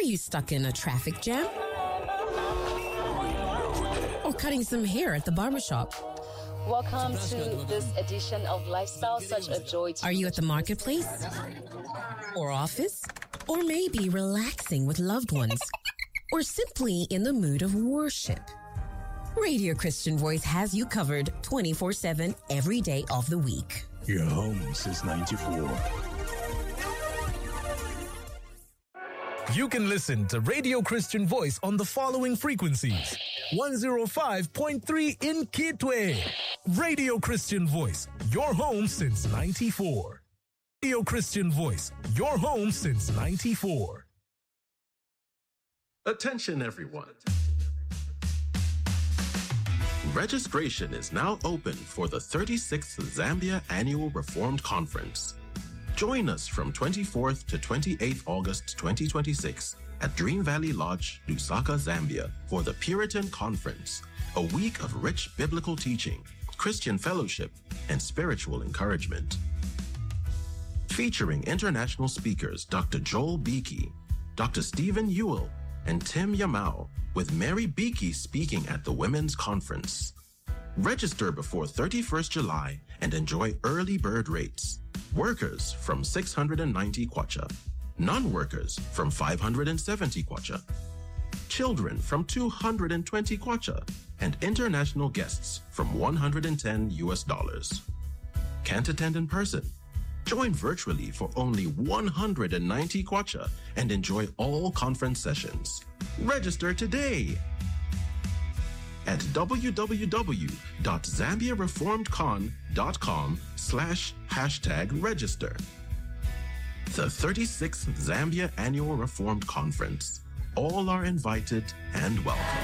Are you stuck in a traffic jam? Or cutting some hair at the barbershop? Welcome to this edition of Lifestyle Such a Joy. Are you at the marketplace? Or office? Or maybe relaxing with loved ones? Or simply in the mood of worship? Radio Christian Voice has you covered 24/7 every day of the week. Your home since 94. You can listen to Radio Christian Voice on the following frequencies. 105.3 in Kitwe. Radio Christian Voice, your home since 94. Radio Christian Voice, your home since 94. Attention everyone. Registration is now open for the 36th Zambia Annual Reformed Conference. Join us from 24th to 28th August 2026 at Dream Valley Lodge, Lusaka, Zambia for the Puritan Conference, a week of rich biblical teaching, Christian fellowship, and spiritual encouragement. Featuring international speakers Dr. Joel Beakey, Dr. Stephen Ewell, and Tim Yamau, with Mary Beakey speaking at the Women's Conference. Register before 31st July and enjoy early bird rates. Workers from 690 kwacha. Non-workers from 570 kwacha. Children from 220 kwacha. And international guests from $110 US. Can't attend in person? Join virtually for only 190 kwacha and enjoy all conference sessions. Register today at www.zambiareformedcon.com/register. The 36th Zambia Annual Reformed Conference. All are invited and welcome.